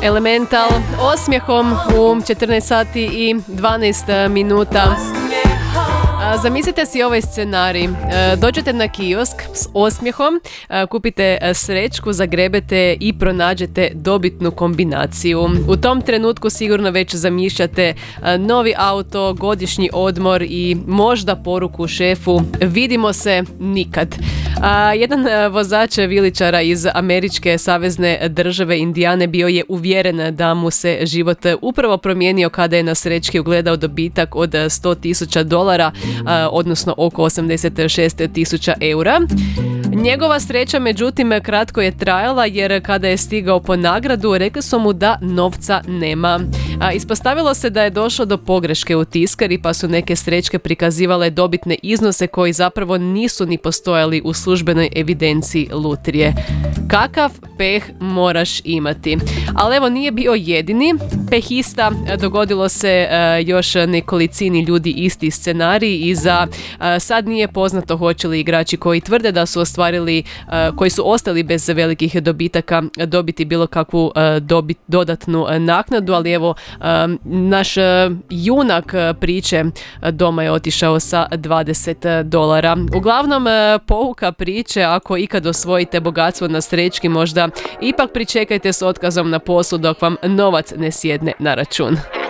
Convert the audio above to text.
Elemental osmijehom u 14 sati i 12 minuta. Zamislite si ovaj scenarij. Dođete na kiosk s osmijehom, kupite srećku, zagrebete i pronađete dobitnu kombinaciju. U tom trenutku sigurno već zamišljate novi auto, godišnji odmor i možda poruku šefu: vidimo se nikad. Jedan vozač viličara iz američke savezne države Indijane bio je uvjeren da mu se život upravo promijenio kada je na srećki ugledao dobitak od $100,000, odnosno oko 86,000 eura. Njegova sreća, međutim, kratko je trajala jer kada je stigao po nagradu, rekli su mu da novca nema. Ispostavilo se da je došlo do pogreške u tiskari, pa su neke srećke prikazivale dobitne iznose koji zapravo nisu ni postojali u službenoj evidenciji lutrije. Kakav peh moraš imati? Ali evo, nije bio jedini pehista, dogodilo se još nekolicini ljudi isti scenarij i za sad nije poznato hoće li igrači koji tvrde da su ostvarili, koji su ostali bez velikih dobitaka, dobiti bilo kakvu dodatnu naknadu, ali evo, naš junak priče doma je otišao sa $20. Uglavnom, pouka priče: ako ikad osvojite bogatstvo na srećki, možda ipak pričekajte s otkazom na poslu dok vam novac ne sjedne na račun.